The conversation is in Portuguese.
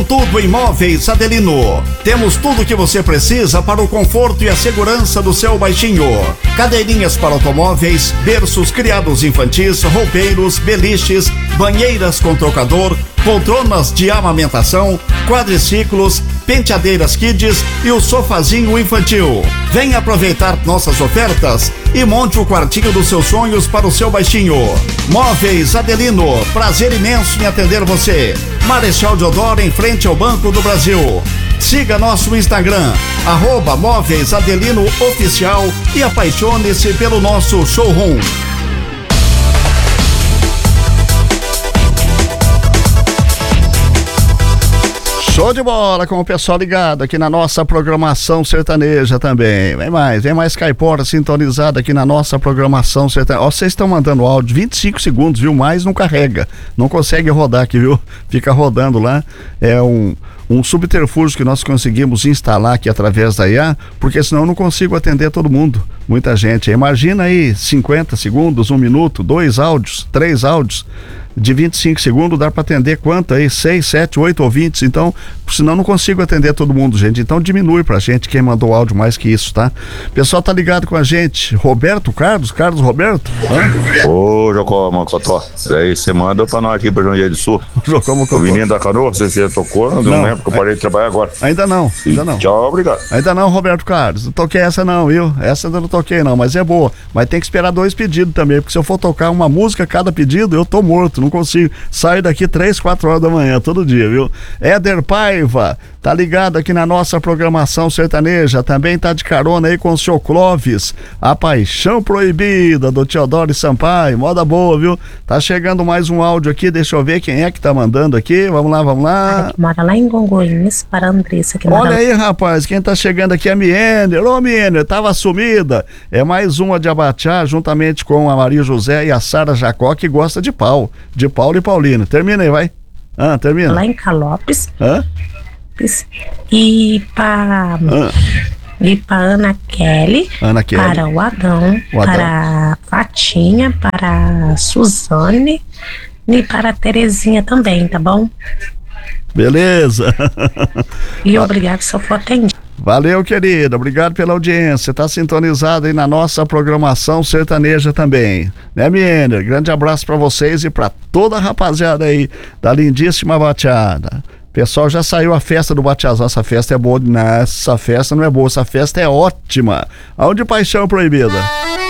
com tudo em Móveis Adelino. Temos tudo o que você precisa para o conforto e a segurança do seu baixinho. Cadeirinhas para automóveis, berços criados infantis, roupeiros, beliches, banheiras com trocador, poltronas de amamentação, quadriciclos, penteadeiras kids e o sofazinho infantil. Venha aproveitar nossas ofertas e monte o quartinho dos seus sonhos para o seu baixinho. Móveis Adelino, prazer imenso em atender você. Marechal Deodoro, em frente ao Banco do Brasil. Siga nosso Instagram, @Móveis Adelino Oficial, e apaixone-se pelo nosso showroom. Show de bola com o pessoal ligado aqui na nossa programação sertaneja também. Vem mais caipora sintonizada aqui na nossa programação sertaneja. Ó, vocês estão mandando áudio, 25 segundos, viu? Mais não carrega, não consegue rodar aqui, viu? Fica rodando lá. É um subterfúgio que nós conseguimos instalar aqui através da IA, porque senão eu não consigo atender todo mundo, muita gente. Imagina aí 50 segundos, 1 minuto, 2 áudios, 3 áudios de 25 segundos, dá para atender quanto aí? 6, 7, 8 ouvintes, então, senão não consigo atender todo mundo, gente. Então diminui pra gente quem mandou áudio mais que isso, tá? O pessoal tá ligado com a gente. Roberto Carlos Roberto? Ô, Jocó Mocotó, aí você manda pra nós aqui pra João do Sul. Jocó Mocotó. O menino da canoa, você já tocou? Não lembro, que eu parei de trabalhar agora. Ainda não. Tchau, obrigado. Ainda não, Roberto Carlos. Não toquei essa não, viu? Essa eu não toquei não, mas é boa. Mas tem que esperar 2 pedidos também, porque se eu for tocar uma música cada pedido, eu tô morto, não consigo. Saio daqui 3, 4 horas da manhã, todo dia, viu? Éder Paiva, tá ligado aqui na nossa programação sertaneja, também tá de carona aí com o seu Clóvis, A Paixão Proibida, do Teodoro Sampaio, moda boa, viu? Tá chegando mais um áudio aqui, deixa eu ver quem é que tá mandando aqui, vamos lá. Mora lá em Congonhas, para a Andressa. Olha aí, rapaz, quem tá chegando aqui é a Miener. Ô, Miener, tava sumida. É mais uma de Abateá, juntamente com a Maria José e a Sara Jacó, que gosta de Paulo e Paulino. Termina aí, vai. Termina. Lá em Calópolis. E para Ana Kelly, para o Adão, para a Fatinha, para a Suzane e para a Terezinha também, tá bom? Beleza. E obrigado se eu for atendido. Valeu, querida, obrigado pela audiência, tá sintonizado aí na nossa programação sertaneja também, né, Miener? Grande abraço pra vocês e pra toda a rapaziada aí da lindíssima Bateada. Pessoal, já saiu a festa do Bateazão. Essa festa é boa. Essa festa não é boa, essa festa é ótima. Aonde Paixão Proibida?